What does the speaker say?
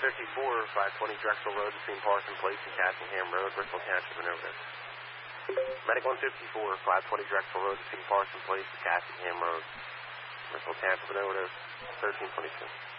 520 Drexel Road between Parson Place and Cassingham Road, Bristol Township, Minnesota. Medic 154, 520 Drexel Road between Parson Place and Cassingham Road, Bristol Township, Minnesota, 1322.